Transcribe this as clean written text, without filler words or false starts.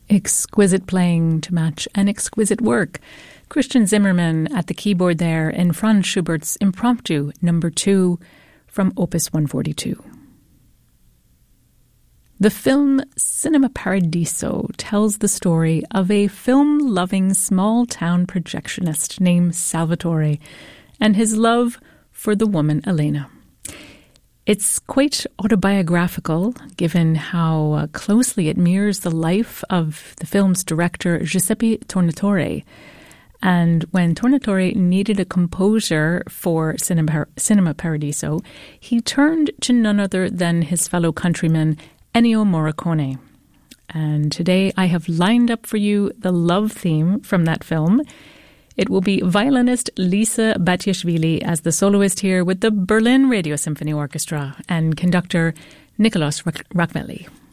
Exquisite playing to match an exquisite work. Christian Zimmermann at the keyboard there in Franz Schubert's Impromptu No. 2 from Opus 142. The film Cinema Paradiso tells the story of a film-loving small-town projectionist named Salvatore and his love for the woman Elena. It's quite autobiographical, given how closely it mirrors the life of the film's director, Giuseppe Tornatore. And when Tornatore needed a composer for Cinema Paradiso, he turned to none other than his fellow countryman, Ennio Morricone. And today I have lined up for you the love theme from that film. It will be violinist Lisa Batiashvili as the soloist here with the Berlin Radio Symphony Orchestra and conductor Nicholas Rakhveli.